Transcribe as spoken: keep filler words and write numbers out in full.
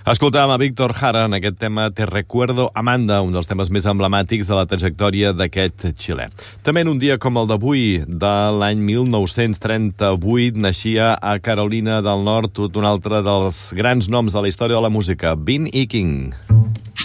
Escoltàvem a Víctor Jara en aquest tema Te recuerdo Amanda, un dels temes més emblemàtics de la trajectòria d'aquest xilè. També en un dia com el d'avui, de l'any mil nou-cents trenta-vuit, naixia a Carolina del Nord un altre dels grans noms de la història de la música, Vin Iking.